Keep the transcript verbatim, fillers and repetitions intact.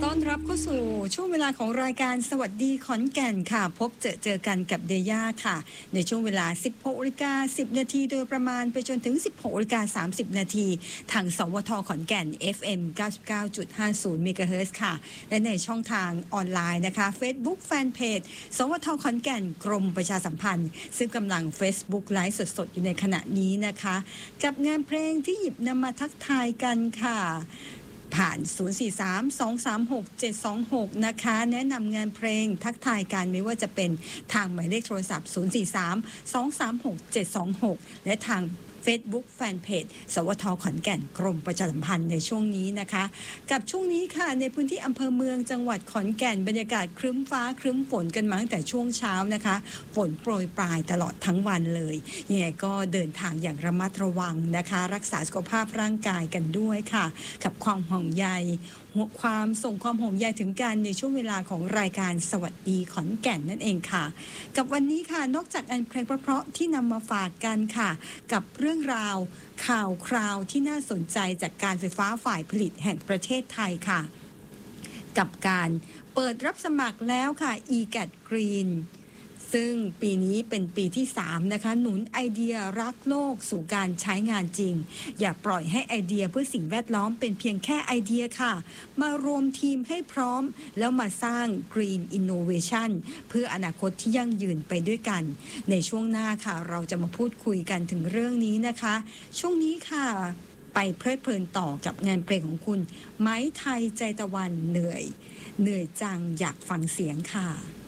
ต้อนรับเข้าสู่ช่วงเวลาของรายการสวัสดีขอนแก่นค่ะพบเจอเจอกันกับเดย่าค่ะในช่วงเวลา สิบหกนาฬิกาสิบ นาทีโดยประมาณไปจนถึง สิบหกนาฬิกาสามสิบ นาทีทางสวทขอนแก่น เอฟ เอ็ม เก้าสิบเก้าจุดห้าศูนย์ เมกะเฮิรตซ์ค่ะและในช่องทางออนไลน์นะคะ Facebook Fanpage สวทขอนแก่นกรมประชาสัมพันธ์ซึ่งกำลัง Facebook ไลฟ์สดๆอยู่ในขณะนี้นะคะกับงานเพลงที่หยิบนำมาทักทายกันค่ะผ่าน ศูนย์ สี่ สาม สอง สาม หก เจ็ด สอง หก นะคะแนะนำงานเพลงทักทายกันไม่ว่าจะเป็นทางหมายเลขโทรศัพท์ ศูนย์ สี่ สาม สอง สาม หก เจ็ด สอง หก และทาง Facebook Fanpage สวทขอนแก่นกรมประชาสัมพันธ์ในช่วงนี้นะคะกับช่วงนี้ค่ะในพื้นที่อำเภอเมืองจังหวัดขอนแก่นบรรยากาศครึ้มฟ้าครึ้มฝนกันมาตั้งแต่ช่วงเช้านะคะฝนโปรยปลายตลอดทั้งวันเลยยังไงก็เดินทางอย่างระมัดระวังนะคะรักษาสุขภาพร่างกายกันด้วยค่ะกับความห่วงใยความส่งความห่วงใยถึงกันในช่วงเวลาของรายการสวัสดีขอนแก่นนั่นเองค่ะกับวันนี้ค่ะนอกจากอันเพลงเพราะๆที่นำมาฝากกันค่ะกับเรื่องราวข่าวคราวที่น่าสนใจจากการไฟฟ้าฝ่ายผลิตแห่งประเทศไทยค่ะกับการเปิดรับสมัครแล้วค่ะ อี แกท Green ซึ่งปีนี้เป็นปีที่สามนะคะหนุนไอเดียรักโลกสู่การใช้งานจริงอย่าปล่อยให้ไอเดียเพื่อสิ่งแวดล้อมเป็นเพียงแค่ไอเดียค่ะมารวมทีมให้พร้อมแล้วมาสร้าง Green Innovation เพื่ออนาคตที่ยั่งยืนไปด้วยกันในช่วงหน้าค่ะเราจะมาพูดคุยกันถึงเรื่องนี้นะคะช่วงนี้ค่ะไปเพลิดเพลินต่อกับงานเพลงของคุณไม้ไทยใจตะวันเหนื่อยเหนื่อยจังอยากฟังเสียงค่ะ